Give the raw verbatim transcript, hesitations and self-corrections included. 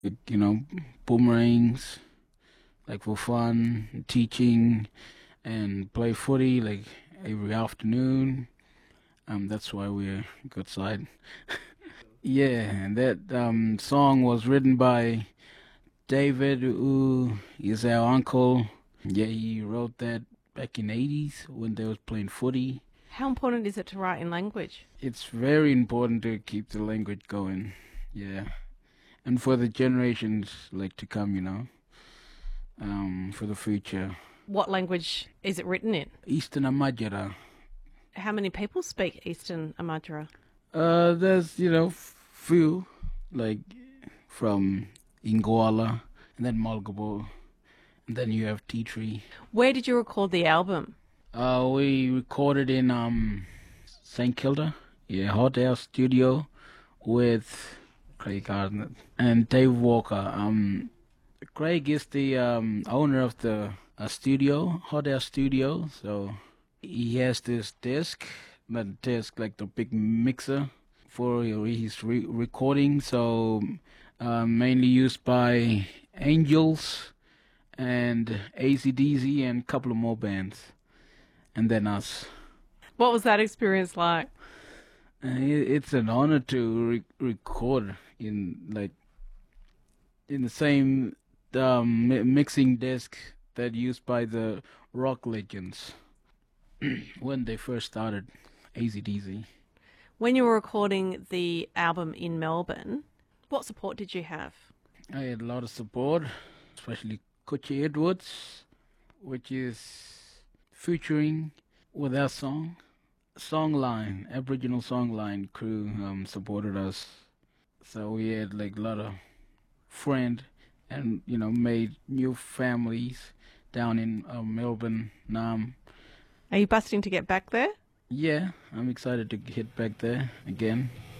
like, you know, boomerangs, like for fun, teaching, and play footy like every afternoon. Um, that's why we're good side. Yeah, and that um song was written by David, who is our uncle. Yeah, he wrote that back in the eighties when they was playing footy. How important is it to write in language? It's very important to keep the language going. Yeah. And for the generations like to come, you know, um, for the future. What language is it written in? Eastern Amajara. How many people speak Eastern Amadra? Uh, there's, you know, few, like from Ingoala, and then Malgabo, and then you have Tea Tree. Where did you record the album? Uh, we recorded in um Saint Kilda, yeah, Hot Air Studio with Craig Gardner and Dave Walker. Um, Craig is the um owner of the uh, studio, Hot Air Studio. So he has this disc, not disc, like the big mixer for his re- recording. So uh, mainly used by Angels and A C D Z and a couple of more bands, and then us. What was that experience like? Uh, it- It's an honor to re- record in like in the same um, mi- mixing desk that used by the rock legends when they first started A C D Z. When you were recording the album in Melbourne, what support did you have? I had a lot of support, especially Kochi Edwards, which is featuring with our song. Songline, Aboriginal Songline crew um, supported us. So we had like a lot of friend and you know made new families down in uh, Melbourne, Nam. Are you busting to get back there? Yeah, I'm excited to get back there again.